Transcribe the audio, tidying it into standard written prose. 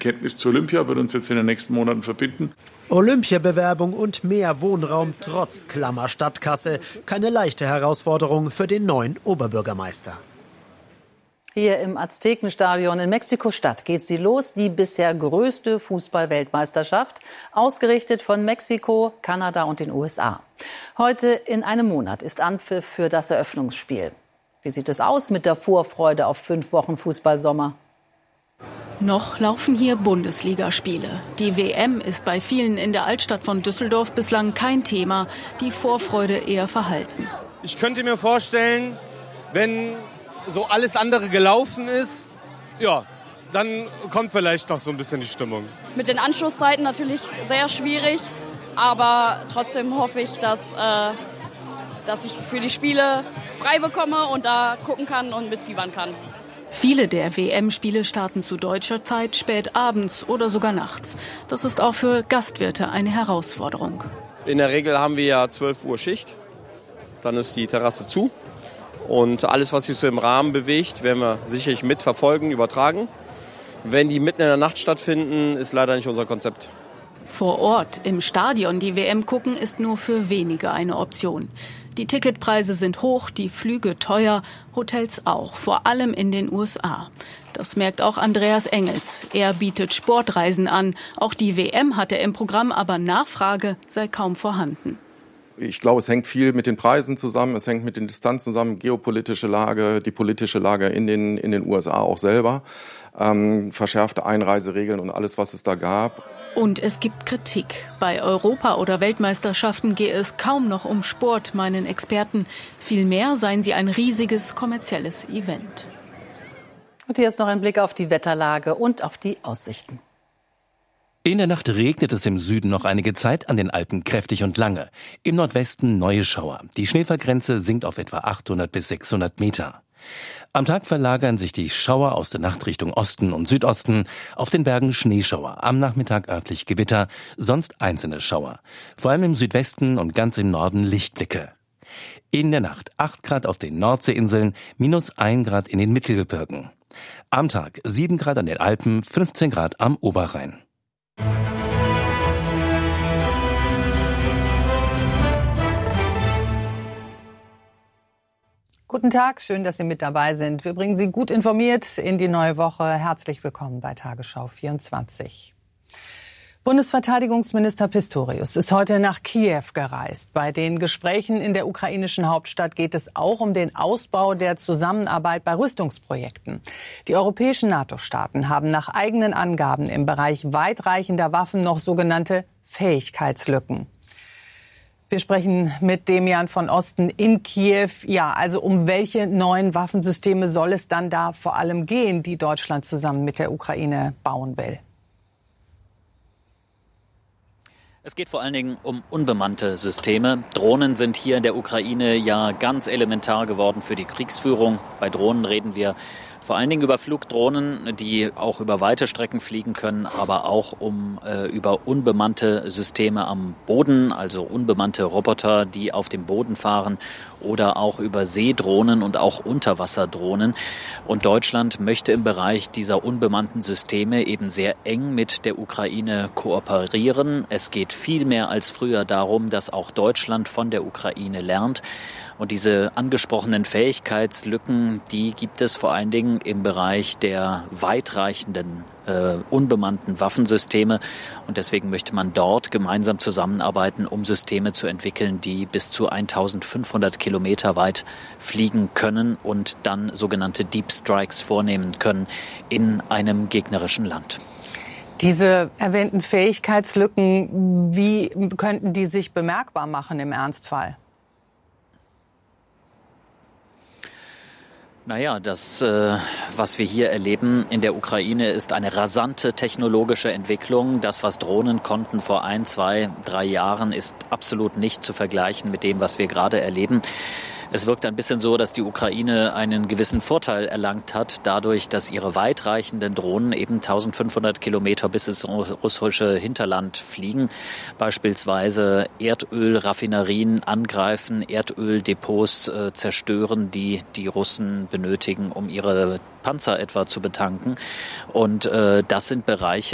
Bekenntnis zu Olympia wird uns jetzt in den nächsten Monaten verbinden. Olympiabewerbung und mehr Wohnraum trotz klammer Stadtkasse. Keine leichte Herausforderung für den neuen Oberbürgermeister. Hier im Aztekenstadion in Mexiko-Stadt geht sie los, die bisher größte Fußball-Weltmeisterschaft, ausgerichtet von Mexiko, Kanada und den USA. Heute in einem Monat ist Anpfiff für das Eröffnungsspiel. Wie sieht es aus mit der Vorfreude auf 5 Wochen Fußballsommer? Noch laufen hier Bundesligaspiele. Die WM ist bei vielen in der Altstadt von Düsseldorf bislang kein Thema, die Vorfreude eher verhalten. Ich könnte mir vorstellen, wenn so alles andere gelaufen ist, ja, dann kommt vielleicht noch so ein bisschen die Stimmung. Mit den Anschlusszeiten natürlich sehr schwierig, aber trotzdem hoffe ich, dass ich für die Spiele frei bekomme und da gucken kann und mitfiebern kann. Viele der WM-Spiele starten zu deutscher Zeit spät abends oder sogar nachts. Das ist auch für Gastwirte eine Herausforderung. In der Regel haben wir ja 12 Uhr Schicht, dann ist die Terrasse zu. Und alles, was sich so im Rahmen bewegt, werden wir sicherlich mitverfolgen, übertragen. Wenn die mitten in der Nacht stattfinden, ist leider nicht unser Konzept. Vor Ort im Stadion die WM gucken ist nur für wenige eine Option. Die Ticketpreise sind hoch, die Flüge teuer, Hotels auch, vor allem in den USA. Das merkt auch Andreas Engels. Er bietet Sportreisen an. Auch die WM hat er im Programm, aber Nachfrage sei kaum vorhanden. Ich glaube, es hängt viel mit den Preisen zusammen, es hängt mit den Distanzen zusammen, geopolitische Lage, die politische Lage in den USA auch selber, verschärfte Einreiseregeln und alles, was es da gab. Und es gibt Kritik. Bei Europa- oder Weltmeisterschaften gehe es kaum noch um Sport, meinen Experten. Vielmehr seien sie ein riesiges kommerzielles Event. Und jetzt noch ein Blick auf die Wetterlage und auf die Aussichten. In der Nacht regnet es im Süden noch einige Zeit, an den Alpen kräftig und lange. Im Nordwesten neue Schauer. Die Schneefallgrenze sinkt auf etwa 800 bis 600 Meter. Am Tag verlagern sich die Schauer aus der Nacht Richtung Osten und Südosten, auf den Bergen Schneeschauer, am Nachmittag örtlich Gewitter, sonst einzelne Schauer. Vor allem im Südwesten und ganz im Norden Lichtblicke. In der Nacht 8 Grad auf den Nordseeinseln, -1 Grad in den Mittelgebirgen. Am Tag 7 Grad an den Alpen, 15 Grad am Oberrhein. Guten Tag, schön, dass Sie mit dabei sind. Wir bringen Sie gut informiert in die neue Woche. Herzlich willkommen bei Tagesschau 24. Bundesverteidigungsminister Pistorius ist heute nach Kiew gereist. Bei den Gesprächen in der ukrainischen Hauptstadt geht es auch um den Ausbau der Zusammenarbeit bei Rüstungsprojekten. Die europäischen NATO-Staaten haben nach eigenen Angaben im Bereich weitreichender Waffen noch sogenannte Fähigkeitslücken. Wir sprechen mit Demian von Osten in Kiew. Ja, also um welche neuen Waffensysteme soll es dann da vor allem gehen, die Deutschland zusammen mit der Ukraine bauen will? Es geht vor allen Dingen um unbemannte Systeme. Drohnen sind hier in der Ukraine ja ganz elementar geworden für die Kriegsführung. Bei Drohnen reden wir vor allen Dingen über Flugdrohnen, die auch über weite Strecken fliegen können, aber auch über unbemannte Systeme am Boden, also unbemannte Roboter, die auf dem Boden fahren, oder auch über Seedrohnen und auch Unterwasserdrohnen. Und Deutschland möchte im Bereich dieser unbemannten Systeme eben sehr eng mit der Ukraine kooperieren. Es geht viel mehr als früher darum, dass auch Deutschland von der Ukraine lernt. Und diese angesprochenen Fähigkeitslücken, die gibt es vor allen Dingen im Bereich der weitreichenden, unbemannten Waffensysteme. Und deswegen möchte man dort gemeinsam zusammenarbeiten, um Systeme zu entwickeln, die bis zu 1500 Kilometer weit fliegen können und dann sogenannte Deep Strikes vornehmen können in einem gegnerischen Land. Diese erwähnten Fähigkeitslücken, wie könnten die sich bemerkbar machen im Ernstfall? Naja, das, was wir hier erleben in der Ukraine, ist eine rasante technologische Entwicklung. Das, was Drohnen konnten vor 1, 2, 3 Jahren, ist absolut nicht zu vergleichen mit dem, was wir gerade erleben. Es wirkt ein bisschen so, dass die Ukraine einen gewissen Vorteil erlangt hat, dadurch, dass ihre weitreichenden Drohnen eben 1500 Kilometer bis ins russische Hinterland fliegen, beispielsweise Erdölraffinerien angreifen, Erdöldepots zerstören, die die Russen benötigen, um ihre Panzer etwa zu betanken. Und das sind Bereiche,